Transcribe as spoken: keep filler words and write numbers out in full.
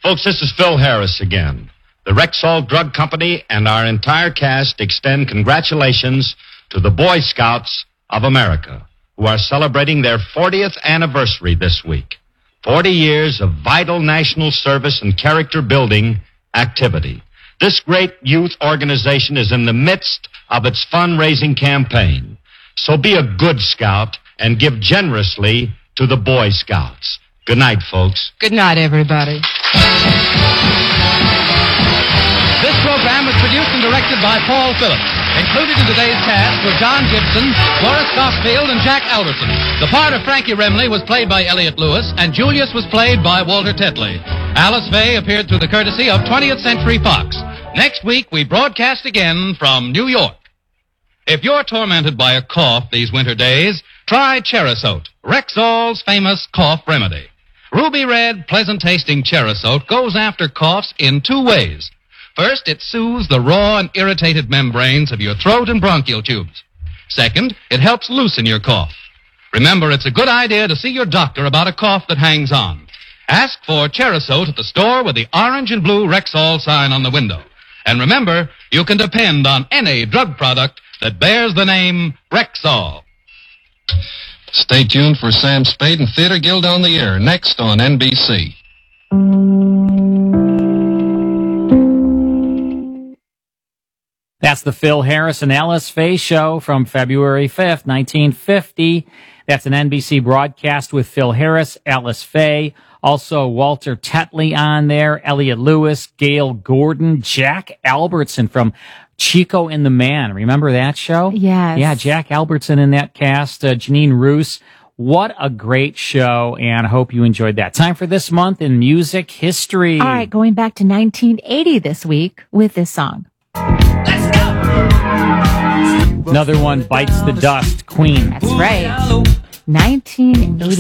Folks, this is Phil Harris again. The Rexall Drug Company and our entire cast extend congratulations to the Boy Scouts of America, who are celebrating their fortieth anniversary this week. forty years of vital national service and character-building activity. This great youth organization is in the midst of its fundraising campaign. So be a good scout and give generously to the Boy Scouts. Good night, folks. Good night, everybody. This program was produced and directed by Paul Phillips. Included in today's cast were John Gibson, Laura Stockfield, and Jack Albertson. The part of Frankie Remley was played by Elliot Lewis, and Julius was played by Walter Tetley. Alice Faye appeared through the courtesy of twentieth Century Fox. Next week, we broadcast again from New York. If you're tormented by a cough these winter days, try Cherisote, Rexall's famous cough remedy. Ruby red, pleasant-tasting Cherisote goes after coughs in two ways. First, it soothes the raw and irritated membranes of your throat and bronchial tubes. Second, it helps loosen your cough. Remember, it's a good idea to see your doctor about a cough that hangs on. Ask for Cherisote at the store with the orange and blue Rexall sign on the window. And remember, you can depend on any drug product that bears the name Rexall. Stay tuned for Sam Spade and Theater Guild on the Air, next on N B C. That's the Phil Harris and Alice Faye show from February fifth, nineteen fifty. That's an N B C broadcast with Phil Harris, Alice Faye, also Walter Tetley on there, Elliot Lewis, Gail Gordon, Jack Albertson from Chico and the Man. Remember that show? Yes. Yeah, Jack Albertson in that cast, uh, Janine Roos. What a great show, and I hope you enjoyed that. Time for this month in music history. All right, going back to nineteen eighty this week with this song. Let's go! Another one bites the dust, Queen. That's right. nineteen eighty.